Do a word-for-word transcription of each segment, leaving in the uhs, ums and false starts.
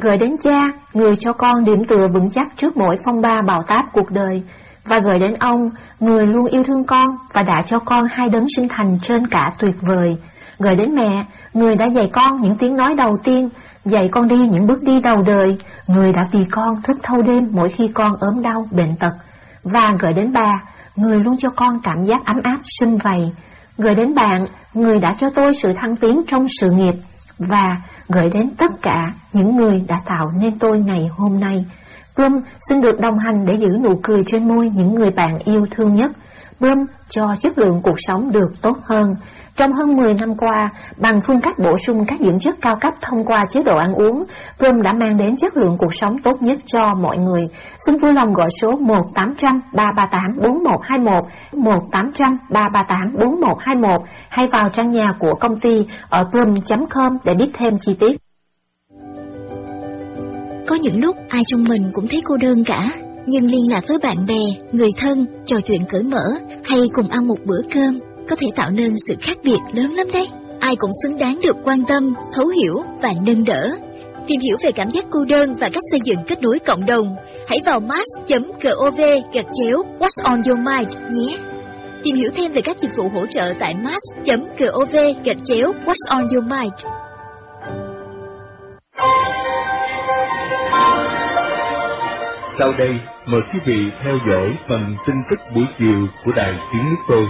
Gửi đến cha, người cho con điểm tựa vững chắc trước mỗi phong ba bão táp cuộc đời. Và gửi đến ông, người luôn yêu thương con và đã cho con hai đấng sinh thành trên cả tuyệt vời. Gửi đến mẹ, người đã dạy con những tiếng nói đầu tiên, dạy con đi những bước đi đầu đời, người đã vì con thức thâu đêm mỗi khi con ốm đau, bệnh tật. Và gửi đến bà, người luôn cho con cảm giác ấm áp sum vầy. Gửi đến bạn, người đã cho tôi sự thăng tiến trong sự nghiệp. Và gửi đến tất cả những người đã tạo nên tôi ngày hôm nay. Plum xin được đồng hành để giữ nụ cười trên môi những người bạn yêu thương nhất. Plum cho chất lượng cuộc sống được tốt hơn. Trong hơn mười năm qua, bằng phương cách bổ sung các dưỡng chất cao cấp thông qua chế độ ăn uống, Plum đã mang đến chất lượng cuộc sống tốt nhất cho mọi người. Xin vui lòng gọi số một tám trăm ba ba tám bốn một hai một, một tám trăm ba ba tám bốn một hai một hay vào trang nhà của công ty ở plum chấm com để biết thêm chi tiết. Có những lúc ai trong mình cũng thấy cô đơn cả, nhưng liên lạc với bạn bè, người thân, trò chuyện cởi mở hay cùng ăn một bữa cơm có thể tạo nên sự khác biệt lớn lắm đấy. Ai cũng xứng đáng được quan tâm, thấu hiểu và nâng đỡ. Tìm hiểu về cảm giác cô đơn và cách xây dựng kết nối cộng đồng, hãy vào mass chấm gov gạch chéo What's on your mind nhé. Tìm hiểu thêm về các dịch vụ hỗ trợ tại mass chấm gov gạch chéo What's on your mind. Sau đây, mời quý vị theo dõi phần tin tức buổi chiều của Đài Tiếng Nước Tôi.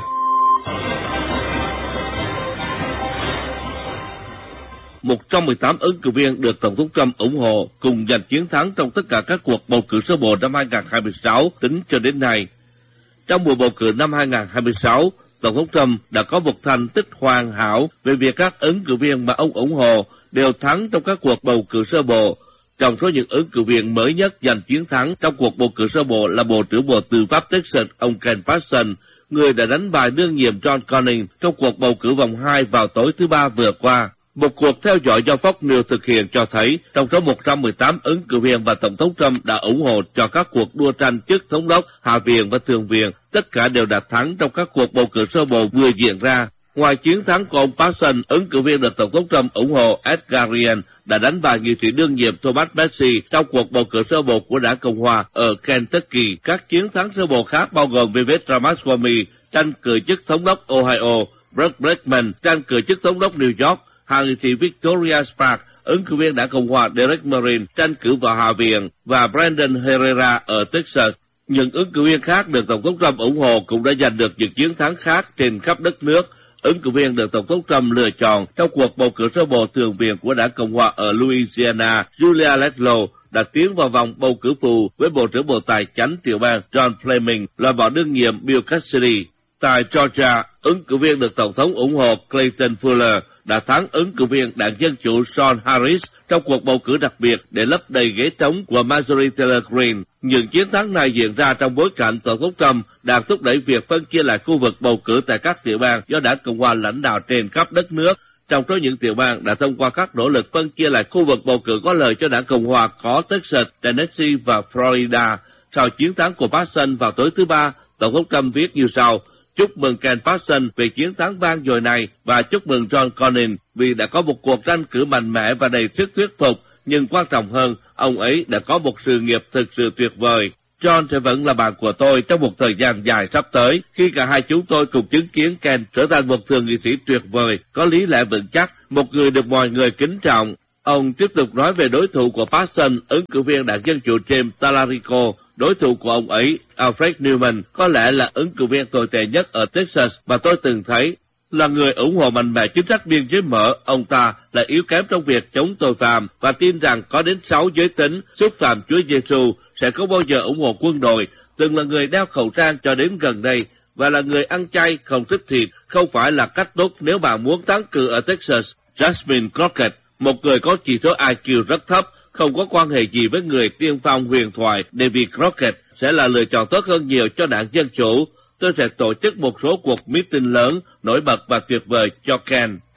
một trăm mười tám ứng cử viên được Tổng thống Trump ủng hộ cùng giành chiến thắng trong tất cả các cuộc bầu cử sơ bộ năm hai không hai sáu tính cho đến nay. Trong mùa bầu cử năm hai không hai sáu, Tổng thống Trump đã có một thành tích hoàn hảo về việc các ứng cử viên mà ông ủng hộ đều thắng trong các cuộc bầu cử sơ bộ. Trong số những ứng cử viên mới nhất giành chiến thắng trong cuộc bầu cử sơ bộ là Bộ trưởng Bộ Tư pháp Texas ông Ken Paxton, người đã đánh bại đương nhiệm John Cornyn trong cuộc bầu cử vòng hai vào tối thứ Ba vừa qua. Một cuộc theo dõi do Fox News thực hiện cho thấy trong số một trăm mười tám ứng cử viên và Tổng thống Trump đã ủng hộ cho các cuộc đua tranh chức thống đốc, hạ viện và thượng viện, tất cả đều đã thắng trong các cuộc bầu cử sơ bộ vừa diễn ra. Ngoài chiến thắng của ông Paxton, ứng cử viên được Tổng thống Trump ủng hộ Ed Garrian đã đánh bại nghị sĩ đương nhiệm Thomas Massie trong cuộc bầu cử sơ bộ của Đảng Cộng hòa ở Kentucky. Các chiến thắng sơ bộ khác bao gồm Vivek Ramaswamy tranh cử chức thống đốc Ohio, Brett Blackman tranh cử chức thống đốc New York, hạ nghị sĩ Victoria Sparks, ứng cử viên Đảng Cộng hòa Derek Marin tranh cử vào Hạ viện và Brandon Herrera ở Texas. Những ứng cử viên khác được Tổng thống Trump ủng hộ cũng đã giành được những chiến thắng khác trên khắp đất nước. Ứng cử viên được Tổng thống Trump lựa chọn trong cuộc bầu cử sơ bộ thượng viện của Đảng Cộng hòa ở Louisiana, Julia Ledlow đã tiến vào vòng bầu cử phụ với Bộ trưởng Bộ Tài chánh tiểu bang John Fleming loại bỏ đương nhiệm Bill Cassidy. Tại Georgia, ứng cử viên được Tổng thống ủng hộ Clayton Fuller đã thắng ứng cử viên Đảng Dân Chủ Sean Harris trong cuộc bầu cử đặc biệt để lấp đầy ghế trống của Marjorie Taylor Greene. Những chiến thắng này diễn ra trong bối cảnh Tổng thống Trump đang thúc đẩy việc phân chia lại khu vực bầu cử tại các tiểu bang do Đảng Cộng hòa lãnh đạo trên khắp đất nước. Trong số những tiểu bang đã thông qua các nỗ lực phân chia lại khu vực bầu cử có lợi cho Đảng Cộng hòa có Texas, Tennessee và Florida. Sau chiến thắng của Paxton vào tối thứ Ba, Tổng thống Trump viết như sau: chúc mừng Ken Paxton về chiến thắng vang dội này và chúc mừng John Cornyn vì đã có một cuộc tranh cử mạnh mẽ và đầy sức thuyết phục, nhưng quan trọng hơn, ông ấy đã có một sự nghiệp thực sự tuyệt vời. John sẽ vẫn là bạn của tôi trong một thời gian dài sắp tới, khi cả hai chúng tôi cùng chứng kiến Ken trở thành một thượng nghị sĩ tuyệt vời, có lý lẽ vững chắc, một người được mọi người kính trọng. Ông tiếp tục nói về đối thủ của Paxton, ứng cử viên Đảng Dân Chủ James Talarico. Đối thủ của ông ấy, Alfred Newman, có lẽ là ứng cử viên tồi tệ nhất ở Texas mà tôi từng thấy. Là người ủng hộ mạnh mẽ chính sách biên giới mở, ông ta là yếu kém trong việc chống tội phạm và tin rằng có đến sáu giới tính xúc phạm Chúa Giêsu sẽ không bao giờ ủng hộ quân đội, từng là người đeo khẩu trang cho đến gần đây và là người ăn chay, không thích thịt, không phải là cách tốt nếu bạn muốn thắng cử ở Texas. Jasmine Crockett, một người có chỉ số I Q rất thấp, không có quan hệ gì với người tiên phong huyền thoại David Crockett, sẽ là lựa chọn tốt hơn nhiều cho Đảng Dân Chủ. Tôi sẽ tổ chức một số cuộc meeting lớn, nổi bật và tuyệt vời cho Ken.